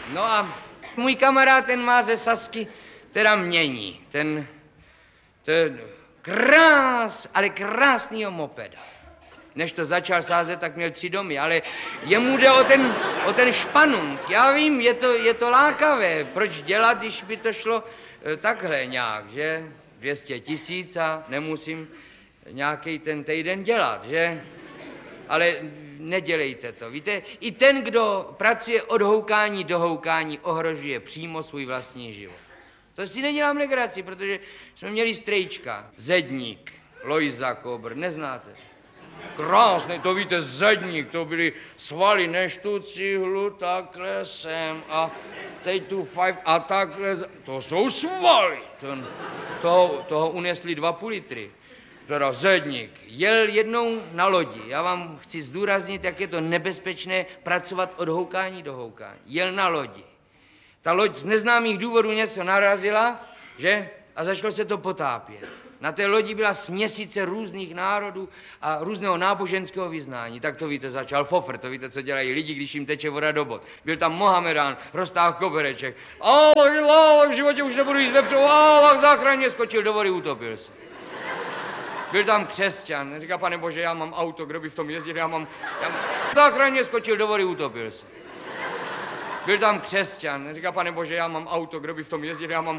No a můj kamarád, ten má ze Sasky, teda mění. Ten ale krásnýho mopeda. Než to začal sázet, tak měl 3 domy, ale jemu jde o ten španung. Já vím, je to lákavé. Proč dělat, když by to šlo takhle nějak, že? 200 000 a nemusím nějaký ten týden dělat, že? Ale nedělejte to. Víte, i ten, kdo pracuje od houkání do houkání, ohrožuje přímo svůj vlastní život. To si nedělám legraci, protože jsme měli strejčka, Zedník, Lojza Kobr, neznáte? Krásný, to víte, Zedník, to byly svaly, než tu cihlu takhle sem a teď tu 5 a takhle, to jsou svaly. Toho unesli 2,5 litry. Teda Zedník jel jednou na lodi. Já vám chci zdůraznit, jak je to nebezpečné pracovat od houkání do houkání. Jel na lodi. Ta loď z neznámých důvodů něco narazila, že? A začalo se to potápět. Na té lodi byla směsice různých národů a různého náboženského vyznání. Tak to víte, začal fofr, to víte, co dělají lidi, když jim teče voda do bod. Byl tam Mohamedán, roztáhl kobereček. Allah, v životě už nebudu jíst vepřovou, Allah, záchranně skočil do vody, utopil se. Byl tam křesťan, říká, pane Bože, já mám auto, kdo by v tom jezdil, záchranně skočil do vody, utopil se. Byl tam křesťan, říká, pane Bože, já mám auto, kdo by v tom jezdil,